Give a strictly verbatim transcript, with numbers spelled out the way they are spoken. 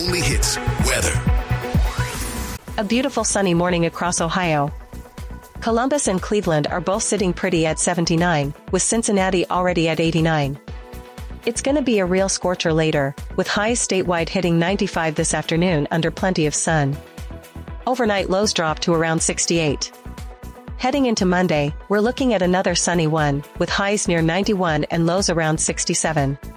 only hits, weather. A beautiful sunny morning across Ohio. Columbus and Cleveland are both sitting pretty at seventy-nine, with Cincinnati already at eighty-nine. It's gonna be a real scorcher later, with highs statewide hitting ninety-five this afternoon under plenty of sun. Overnight lows drop to around sixty-eight. Heading into Monday, we're looking at another sunny one, with highs near ninety-one and lows around sixty-seven.